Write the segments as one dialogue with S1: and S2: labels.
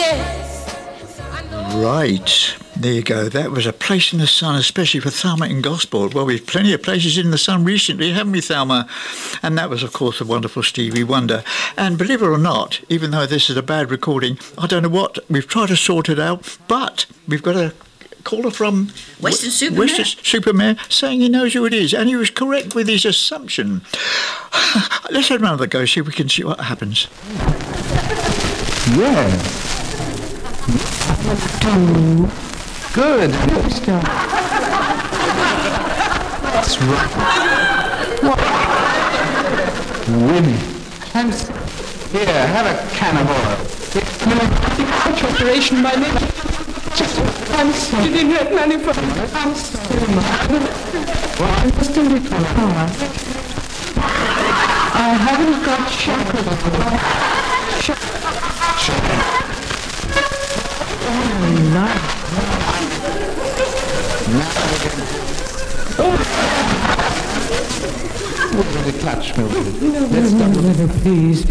S1: Right, there you go. That was A Place in the Sun, especially for Thelma in Gosport. Well, we've plenty of places in the sun recently, haven't we, Thelma? And that was, of course, the wonderful Stevie Wonder. And believe it or not, even though this is a bad recording, I don't know what, we've tried to sort it out, but we've got a caller from Weston-super-Mare saying he knows who it is, and he was correct with his assumption. Let's have another go, see if we can see what happens.
S2: Yeah. Good. That's right. What? Women. Here, have a can of oil. Such operation by nature. I'm sorry. Didn't have money for me. I'm sorry. I'm still little. I haven't got chocolate. Oh, no. What did it touch, Mildred? Let's stop with it, please.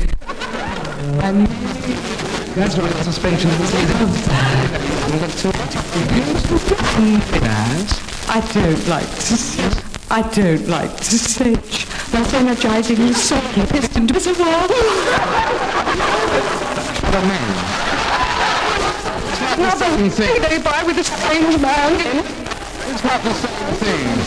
S2: That's what the suspension is. I don't like to sit. I don't like to sit. That's energizing and softly piston to the wall. What a man. Not the same thing. They buy with a strange man. It's not the same thing.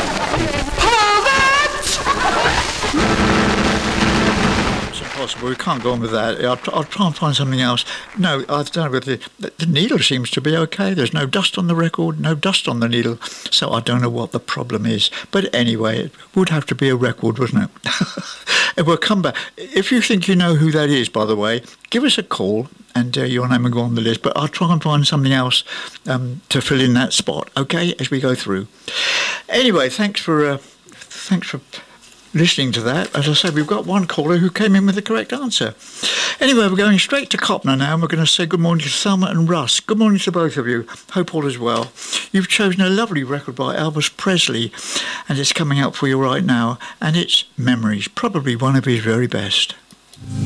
S1: It's impossible. We can't go on with that. I'll try and find something else. No, I don't know whether the needle seems to be okay. There's no dust on the record, no dust on the needle. So I don't know what the problem is. But anyway, it would have to be a record, wouldn't it? And we'll come back. If you think you know who that is, by the way, give us a call and your name will go on the list. But I'll try and find something else to fill in that spot, okay, as we go through. Anyway, thanks for listening to that. As I said, we've got one caller who came in with the correct answer. Anyway, we're going straight to Copner now, and we're going to say good morning to Thelma and Russ. Good morning to both of you. Hope all is well. You've chosen a lovely record by Elvis Presley, and it's coming out for you right now, and it's Memories, probably one of his very best.